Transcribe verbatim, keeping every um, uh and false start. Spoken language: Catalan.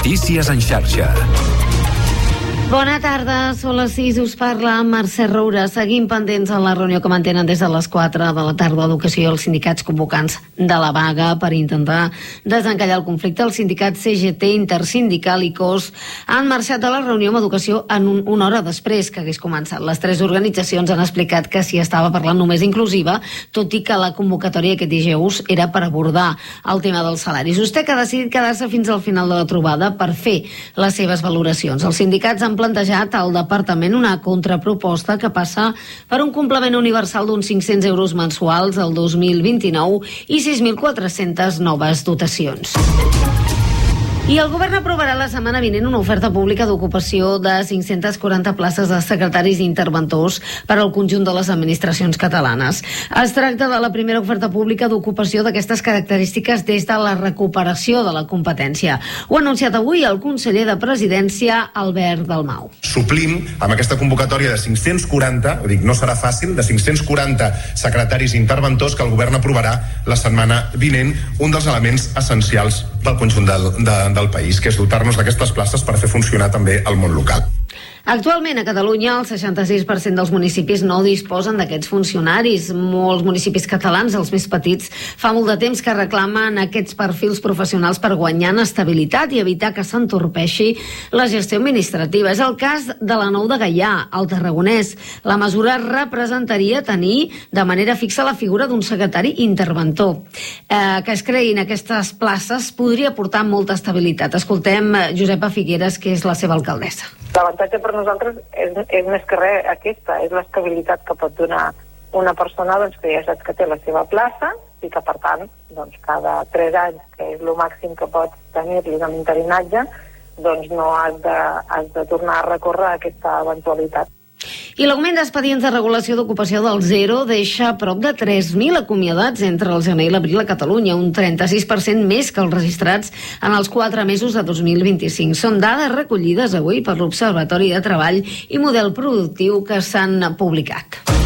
Notícies en xarxa. Bona tarda, són les sis, us parla Mercè Roura. Seguim pendents a la reunió que mantenen des de les quatre de la tarda d'Educació i els sindicats convocants de la vaga per intentar desencallar el conflicte. El sindicat C G T, Intersindical i C O S han marxat de la reunió amb Educació en un, una hora després que hagués començat. Les tres organitzacions han explicat que s'hi estava parlant només inclusiva, tot i que la convocatòria aquest dijous era per abordar el tema dels salaris. Vostè que ha decidit quedar-se fins al final de la trobada per fer les seves valoracions. Els sindicats han plantejat al departament una contraproposta que passa per un complement universal d'uns cinc-cents euros mensuals el dos mil vint-i-nou i sis mil quatre-centes noves dotacions. I el govern aprovarà la setmana vinent una oferta pública d'ocupació de cinc-centes quaranta places de secretaris i interventors per al conjunt de les administracions catalanes. Es tracta de la primera oferta pública d'ocupació d'aquestes característiques des de la recuperació de la competència. Ho ha anunciat avui el conseller de Presidència, Albert Dalmau. Suplim amb aquesta convocatòria de cinc-cents quaranta, dic, no serà fàcil, de cinc-cents quaranta secretaris i interventors que el govern aprovarà la setmana vinent, un dels elements essencials pel conjunt del, de, del país, que és dotar-nos d'aquestes places per fer funcionar també el món local. Actualment a Catalunya el seixanta-sis per cent dels municipis no disposen d'aquests funcionaris. Molts municipis catalans, els més petits, fa molt de temps que reclamen aquests perfils professionals per guanyar en estabilitat i evitar que s'entorpeixi la gestió administrativa. És el cas de la Nou de Gaià, al Tarragonès. La mesura representaria tenir de manera fixa la figura d'un secretari interventor. Eh, que es creïn aquestes places podria portar molta estabilitat. Escoltem Josepa Figueres, que és la seva alcaldessa. L'avantatge per nosaltres és, és més que res aquesta, és l'estabilitat que pot donar una persona doncs, que ja saps que té la seva plaça i que, per tant, doncs, cada tres anys, que és el màxim que pots tenir-li de l'interinatge, doncs no has de, has de tornar a recórrer a aquesta eventualitat. I l'augment d'expedients de regulació d'ocupació del zero deixa a prop de tres mil acomiadats entre el gener i l'abril a Catalunya, un trenta-sis per cent més que els registrats en els quatre mesos de dos mil vint-i-cinc. Són dades recollides avui per l'Observatori de Treball i Model Productiu que s'han publicat.